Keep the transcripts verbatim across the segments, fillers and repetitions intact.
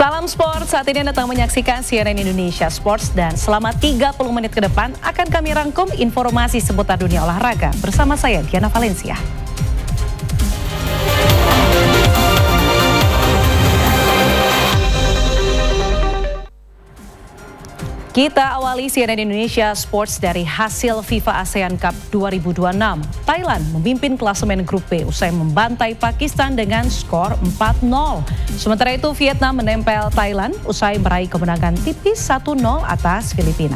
Salam sport, saat ini datang menyaksikan C N N Indonesia Sports dan selama tiga puluh menit ke depan akan kami rangkum informasi seputar dunia olahraga bersama saya Diana Valencia. Kita awali C N N Indonesia Sports dari hasil FIFA ASEAN Cup dua ribu dua puluh enam. Thailand memimpin klasemen grup B usai membantai Pakistan dengan skor empat nol. Sementara itu Vietnam menempel Thailand usai meraih kemenangan tipis satu nol atas Filipina.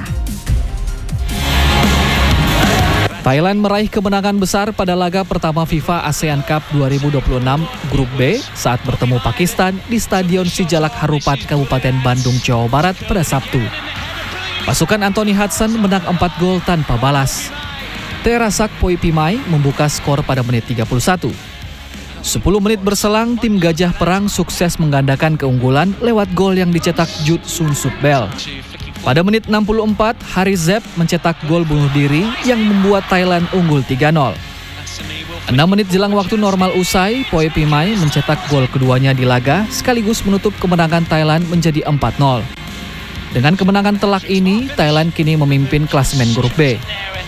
Thailand meraih kemenangan besar pada laga pertama FIFA ASEAN Cup dua ribu dua puluh enam grup B saat bertemu Pakistan di Stadion Sijalak Harupat, Kabupaten Bandung, Jawa Barat pada Sabtu. Pasukan Anthony Hudson menang empat gol tanpa balas. Terasak Poipimai membuka skor pada menit tiga puluh satu. sepuluh menit berselang, tim Gajah Perang sukses menggandakan keunggulan lewat gol yang dicetak Jude Sun Suk Bel. Pada menit enam puluh empat, Hari Zep mencetak gol bunuh diri yang membuat Thailand unggul tiga nol. enam menit jelang waktu normal usai, Poipimai mencetak gol keduanya di laga sekaligus menutup kemenangan Thailand menjadi empat nol. Dengan kemenangan telak ini, Thailand kini memimpin klasemen grup B.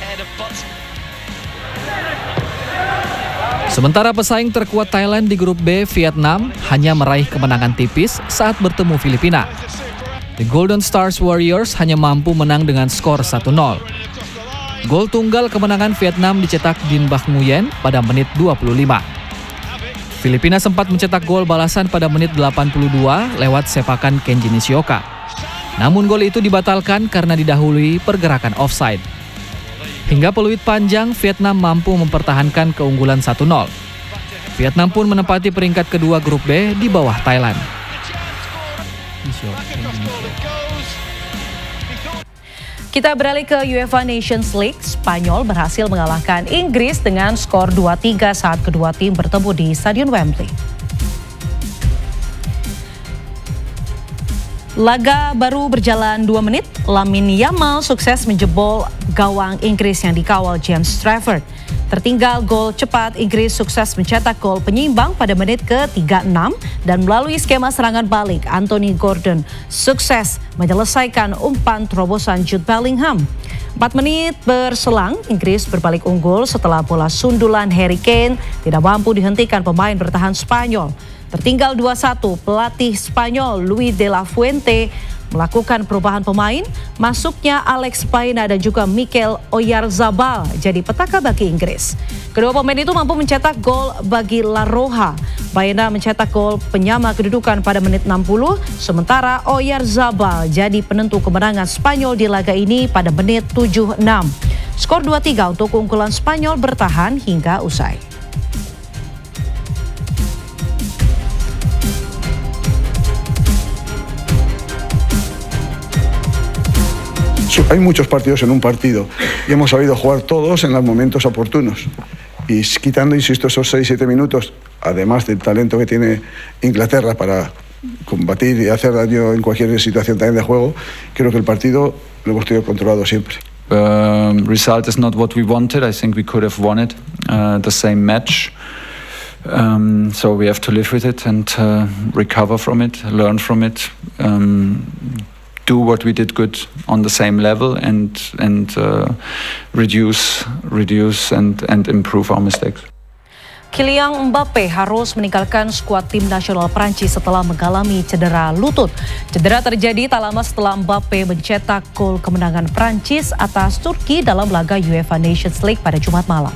Sementara pesaing terkuat Thailand di grup B, Vietnam, hanya meraih kemenangan tipis saat bertemu Filipina. The Golden Stars Warriors hanya mampu menang dengan skor satu nol. Gol tunggal kemenangan Vietnam dicetak Din Bak Nguyen pada menit dua puluh lima. Filipina sempat mencetak gol balasan pada menit delapan puluh dua lewat sepakan Kenji Nishioka. Namun gol itu dibatalkan karena didahului pergerakan offside. Hingga peluit panjang, Vietnam mampu mempertahankan keunggulan satu nol. Vietnam pun menempati peringkat kedua grup B di bawah Thailand. Kita beralih ke UEFA Nations League. Spanyol berhasil mengalahkan Inggris dengan skor dua tiga saat kedua tim bertemu di Stadion Wembley. Laga baru berjalan dua menit, Lamine Yamal sukses menjebol gawang Inggris yang dikawal James Trafford. Tertinggal gol cepat, Inggris sukses mencetak gol penyeimbang pada menit ke tiga puluh enam dan melalui skema serangan balik, Anthony Gordon sukses menyelesaikan umpan terobosan Jude Bellingham. empat menit berselang, Inggris berbalik unggul setelah bola sundulan Harry Kane tidak mampu dihentikan pemain bertahan Spanyol. Tertinggal dua satu, pelatih Spanyol Luis de la Fuente melakukan perubahan pemain, masuknya Alex Baena dan juga Mikel Oyarzabal jadi petaka bagi Inggris. Kedua pemain itu mampu mencetak gol bagi La Roja. Baena mencetak gol penyama kedudukan pada menit enam puluh, sementara Oyarzabal jadi penentu kemenangan Spanyol di laga ini pada menit tujuh puluh enam. Skor dua tiga untuk keunggulan Spanyol bertahan hingga usai. Hay muchos partidos en un partido y hemos sabido jugar todos en los momentos oportunos. Y quitando, insisto, esos seis siete minutos, además del talento que tiene Inglaterra para combatir y hacer daño en cualquier situación también de juego, creo que el partido lo hemos tenido controlado siempre. Um, result is not what we wanted. I think we could have won it, uh, the same match. Um, so we have to live with it and uh, recover from it, learn from it. Um, do what we did good on the same level and and uh, reduce reduce and and improve our mistakes. Kylian Mbappe harus meninggalkan skuad tim nasional Prancis setelah mengalami cedera lutut. Cedera terjadi tak lama setelah Mbappe mencetak gol kemenangan Prancis atas Turki dalam laga UEFA Nations League pada Jumat malam.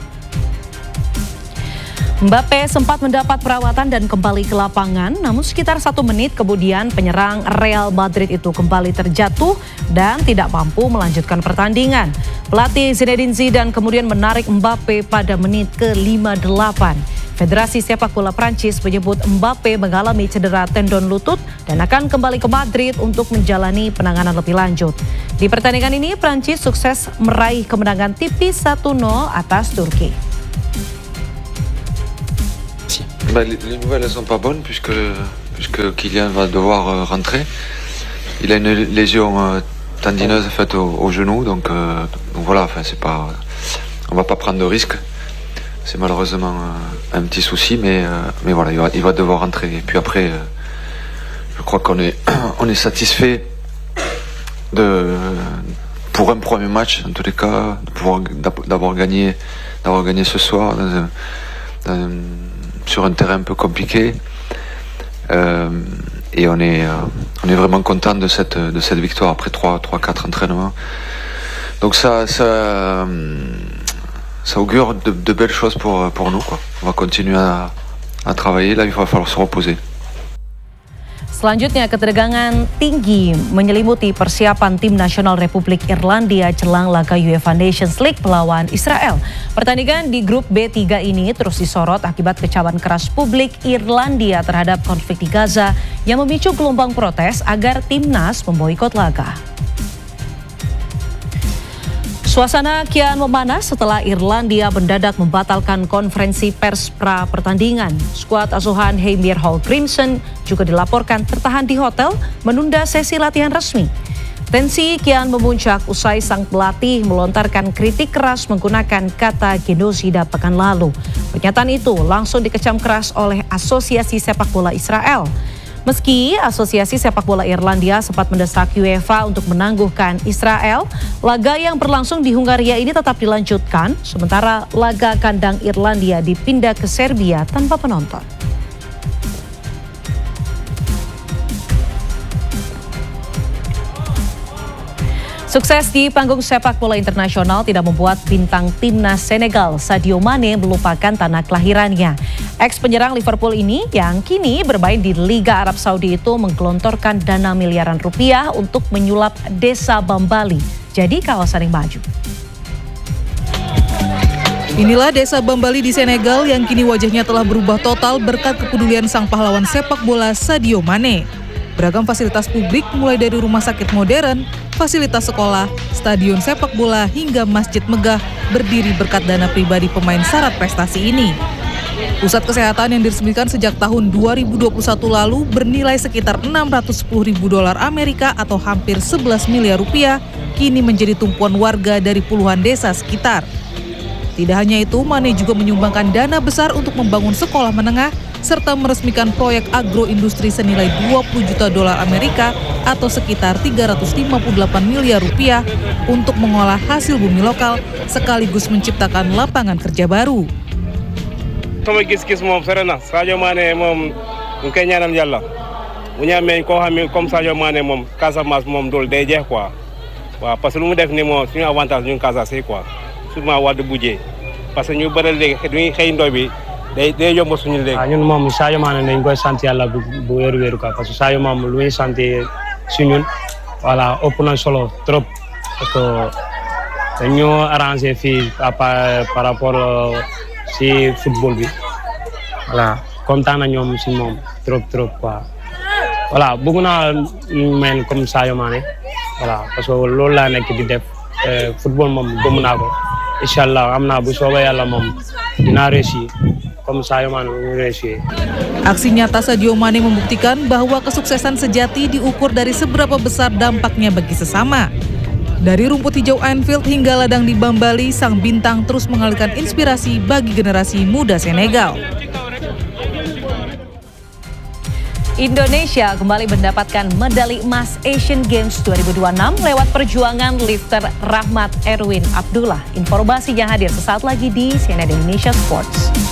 Mbappe sempat mendapat perawatan dan kembali ke lapangan, namun sekitar satu menit kemudian penyerang Real Madrid itu kembali terjatuh dan tidak mampu melanjutkan pertandingan. Pelatih Zinedine Zidane kemudian menarik Mbappe pada menit ke lima puluh delapan. Federasi Sepak Bola Prancis menyebut Mbappe mengalami cedera tendon lutut dan akan kembali ke Madrid untuk menjalani penanganan lebih lanjut. Di pertandingan ini, Prancis sukses meraih kemenangan tipis satu nol atas Turki. Bah, les, les nouvelles ne sont pas bonnes puisque, puisque Kylian va devoir euh, rentrer. Il a une lésion euh, tendineuse faite au, au genou, donc, euh, donc voilà, enfin, c'est pas, on va pas prendre de risques. C'est malheureusement euh, un petit souci, mais, euh, mais voilà, il va, il va devoir rentrer. Et puis après, euh, je crois crois qu'on est, on est satisfait de, pour un premier match, en tous les cas, de pouvoir, d'avoir gagné, d'avoir gagné ce soir dans un, dans un, sur un terrain un peu compliqué. Euh, et on est, euh, on est vraiment content de cette, de cette victoire après trois quatre entraînements. Donc ça, ça, euh, ça augure de, de belles choses pour, pour nous, quoi. On va continuer à, à travailler, là il va falloir se reposer. Selanjutnya, ketegangan tinggi menyelimuti persiapan tim nasional Republik Irlandia jelang laga UEFA Nations League melawan Israel. Pertandingan di grup B tiga ini terus disorot akibat kecaman keras publik Irlandia terhadap konflik di Gaza yang memicu gelombang protes agar timnas memboikot laga. Suasana kian memanas setelah Irlandia mendadak membatalkan konferensi pers pra pertandingan. Skuad asuhan Heimir Hall Crimson juga dilaporkan tertahan di hotel menunda sesi latihan resmi. Tensi kian memuncak usai sang pelatih melontarkan kritik keras menggunakan kata genosida pekan lalu. Pernyataan itu langsung dikecam keras oleh Asosiasi Sepak Bola Israel. Meski Asosiasi Sepak Bola Irlandia sempat mendesak UEFA untuk menangguhkan Israel, laga yang berlangsung di Hungaria ini tetap dilanjutkan, sementara laga kandang Irlandia dipindah ke Serbia tanpa penonton. Sukses di panggung sepak bola internasional tidak membuat bintang timnas Senegal Sadio Mane melupakan tanah kelahirannya. Ex penyerang Liverpool ini yang kini bermain di Liga Arab Saudi itu menggelontorkan dana miliaran rupiah untuk menyulap desa Bambali jadi kawasan yang maju. Inilah desa Bambali di Senegal yang kini wajahnya telah berubah total berkat kepedulian sang pahlawan sepak bola Sadio Mane. Beragam fasilitas publik mulai dari rumah sakit modern, fasilitas sekolah, stadion sepak bola hingga masjid megah berdiri berkat dana pribadi pemain syarat prestasi ini. Pusat kesehatan yang diresmikan sejak tahun dua ribu dua puluh satu lalu bernilai sekitar enam ratus sepuluh ribu dolar Amerika atau hampir sebelas miliar rupiah, kini menjadi tumpuan warga dari puluhan desa sekitar. Tidak hanya itu, Mane juga menyumbangkan dana besar untuk membangun sekolah menengah serta meresmikan proyek agroindustri senilai dua puluh juta dolar Amerika atau sekitar tiga ratus lima puluh delapan miliar rupiah untuk mengolah hasil bumi lokal sekaligus menciptakan lapangan kerja baru. Sama gis-gis moom sore na Sadio Mané moom ñu koy ñaanal Yàlla bu ñu amee koo xam ne comme Sadio Mané moom Casamance moom dool day jeex quoi waaw parce que lu mu def ni moom suñu avantage ñun Casamance quoi souvent Wade bu jee parce que ñu bëri léegi duñuy xëy ndoy bi day day yomb suñu léegi. waaw ñun moom Sadio Mané dañ koy sant yàlla bu bu wéru wéru quoi parce que Sadio moom lu muy sant si ñun voilà ëpp na solo trop parce que dañoo arrangé fii par rapport si football bi voilà kontaan na ñoom si moom trop trop quoi voilà bëgg naa mel comme Sadio Mané voilà parce que loolu laa nekk di def football moom gëm naa ko incha allah am naa bu soobee yàlla moom dinaa réussir comme Sadio Mané mu réussir. Aksi nyata Sadio Mané membuktikan bahwa kesuksesan sejati diukur dari seberapa besar dampaknya bagi sesama. Dari rumput hijau Anfield hingga ladang di Bambali, sang bintang terus mengalirkan inspirasi bagi generasi muda Senegal. Indonesia kembali mendapatkan medali emas Asian Games dua ribu dua puluh enam lewat perjuangan lifter Rahmat Erwin Abdullah. Informasinya hadir sesaat lagi di C N N Indonesia Sports.